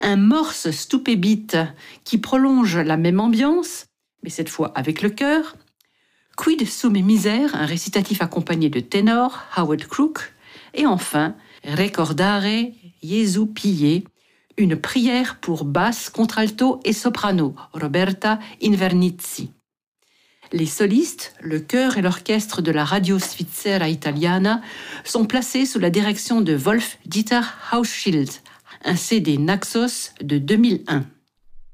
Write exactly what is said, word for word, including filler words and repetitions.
un morse stupébite qui prolonge la même ambiance, mais cette fois avec le chœur. Quid sum misère, un récitatif accompagné de ténor, Howard Crook. Et enfin, Recordare Jesu pie, une prière pour basse, contralto et soprano, Roberta Invernizzi. Les solistes, le chœur et l'orchestre de la Radio Svizzera Italiana sont placés sous la direction de Wolf-Dieter Hauschild, un C D Naxos de deux mille un.